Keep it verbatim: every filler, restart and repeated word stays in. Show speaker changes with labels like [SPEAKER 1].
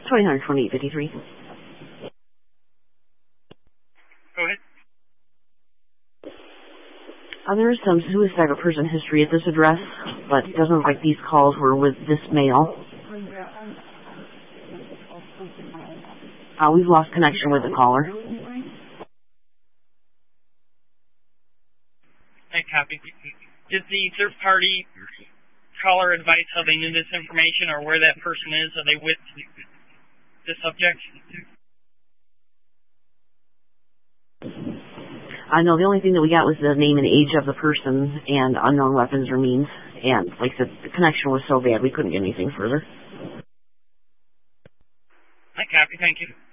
[SPEAKER 1] twenty-nine twenty-eight fifty-three.
[SPEAKER 2] Go ahead.
[SPEAKER 1] Uh, there is some suicide or person history at this address, but it doesn't look like these calls were with this male. Uh, we've lost connection with the caller.
[SPEAKER 2] I copy. Did the third party caller advise how they knew this information or where that person is? Are they with the subject?
[SPEAKER 1] I know the only thing that we got was the name and age of the person and unknown weapons or means. And like I said, the connection was so bad we couldn't get anything further.
[SPEAKER 2] I copy. Thank you.